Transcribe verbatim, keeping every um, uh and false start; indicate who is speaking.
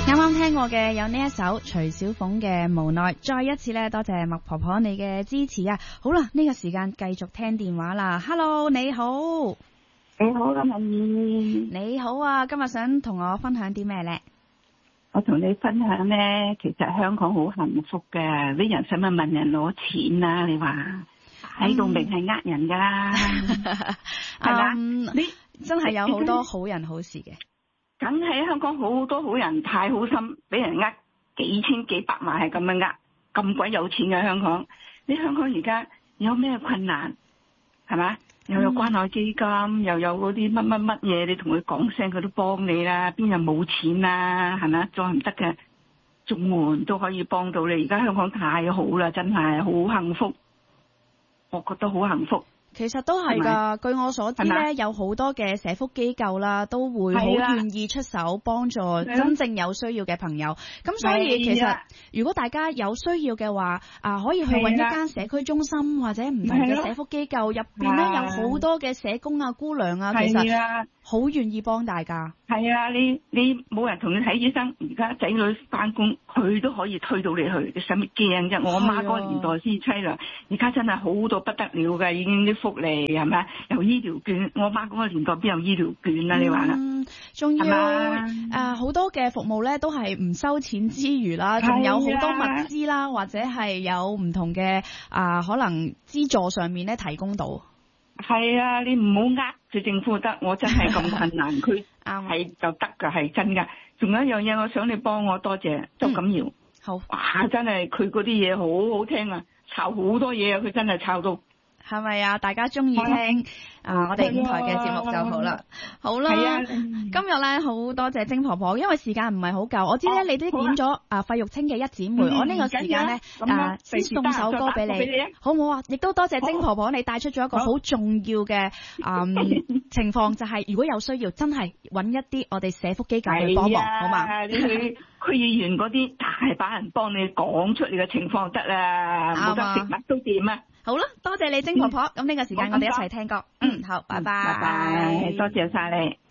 Speaker 1: 啱啱聽過嘅有呢一首徐小鳳嘅無奈，再一次咧多謝麥婆婆你嘅支持啊！好啦，呢個時間繼續聽電話啦。Hello， 你好，
Speaker 2: 你好，咁阿姨，
Speaker 1: 你好啊！今日想同我分享啲咩呢？
Speaker 2: 我同你分享咧，其實香港好幸福嘅，啲人使乜問人攞錢啊？你話喺度明係呃人噶啦，係嘛？你
Speaker 1: 真係有好多好人好事嘅。
Speaker 2: 梗係香港好多好人太好心，俾人呃幾千幾百萬係咁樣呃，咁鬼有錢嘅香港。你香港而家有咩困難係嘛？又有關愛基金，嗯、又有嗰啲乜乜乜嘢，你同佢講聲，佢都幫你啦。邊有冇錢啊？係咪？再唔得嘅，綜援都可以幫到你。而家香港太好啦，真係好幸福，我覺得好幸福。
Speaker 1: 其實都係㗎，據我所知咧，有好多嘅社福機構啦，都會好願意出手幫助真正有需要嘅朋友。咁所以其實如果大家有需要嘅話，啊可以去揾一間社區中心或者唔同嘅社福機構，入邊咧有好多嘅社工啊、姑娘啊，其實好願意幫大家。
Speaker 2: 係啊，你你冇人同你睇醫生，而家仔女翻工，佢都可以推到你去，你使乜驚啫？我阿媽嗰個年代先凄涼，而家真係好到不得了嘅，已經啲福利係咪？有醫療券，我阿媽嗰個年代邊有醫療券啊？你話啦？嗯，
Speaker 1: 仲要誒好多嘅服務咧，都係唔收錢之餘啦，仲有好多物資啦，或者係有唔同嘅啊、呃、可能資助上面咧提供到。
Speaker 2: 係啊，你唔好呃住政府得，我真係咁困難，佢係就得㗎，係真㗎。仲有一樣嘢，我想你幫我，多謝周錦瑤。
Speaker 1: 好，
Speaker 2: 哇，真係佢嗰啲嘢好好聽啊，炒好多嘢啊，佢真係炒到。
Speaker 1: 係咪啊？大家中意聽啊，我哋五台嘅節目就好啦。好啦，啊、今日咧好多謝精婆婆，因為時間唔係好夠。我知咧、哦、你都點咗啊費玉清嘅一姊妹，嗯、我呢個時間咧啊先送首歌俾你，你好唔好啊？亦都多謝精婆婆，你帶出咗一個好重要嘅啊、嗯、情況，就係、是、如果有需要，真係揾一啲我哋社福機構去幫忙，好嘛？
Speaker 2: 你去區議員嗰啲大把人幫你講出你嘅情況得啦，冇得食乜都掂啊！
Speaker 1: 好啦，多謝你精婆婆，咁呢、嗯、個時間我哋一齊聽歌。嗯，好，拜拜，
Speaker 2: 拜拜，多謝晒你。